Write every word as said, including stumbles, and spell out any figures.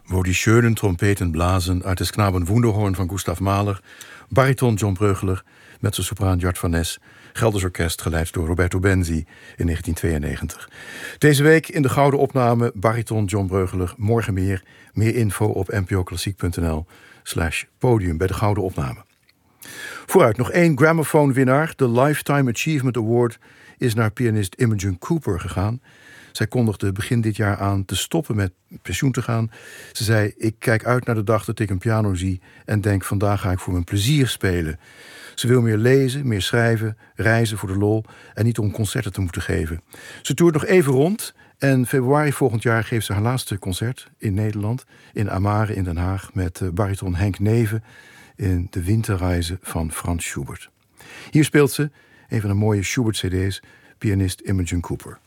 Wo die schönen Trompeten blazen uit des Knaben Wunderhorn van Gustav Mahler, bariton John Breugeler, mezzosopraan Jart van Nes, Gelders Orkest geleid door Roberto Benzi in negentien tweeënnegentig. Deze week in de gouden opname bariton John Breugeler. Morgen meer. Meer info op npoklassiek.nl slash podium bij de gouden opname. Vooruit nog één Gramophone-winnaar. De Lifetime Achievement Award is naar pianist Imogen Cooper gegaan. Zij kondigde begin dit jaar aan te stoppen met pensioen te gaan. Ze zei, ik kijk uit naar de dag dat ik een piano zie en denk, vandaag ga ik voor mijn plezier spelen. Ze wil meer lezen, meer schrijven, reizen voor de lol en niet om concerten te moeten geven. Ze toert nog even rond en februari volgend jaar geeft ze haar laatste concert in Nederland, in Amare in Den Haag, met bariton Henk Neven in de Winterreizen van Franz Schubert. Hier speelt ze, een van de mooie Schubert-cd's, pianist Imogen Cooper.